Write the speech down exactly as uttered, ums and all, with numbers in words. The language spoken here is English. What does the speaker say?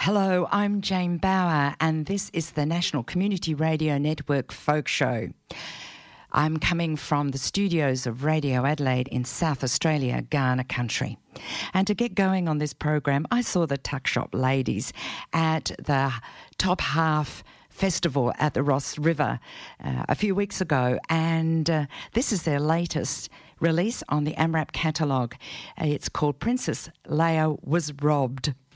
Hello, I'm Jane Bauer, and this is the National Community Radio Network Folk Show. I'm coming from the studios of Radio Adelaide in South Australia, Kaurna country. And to get going on this program, I saw the Tuck Shop ladies at the Top Half Festival at the Ross River uh, a few weeks ago, and uh, this is their latest release on the AMRAP catalogue. Uh, it's called Princess Leia Was Robbed.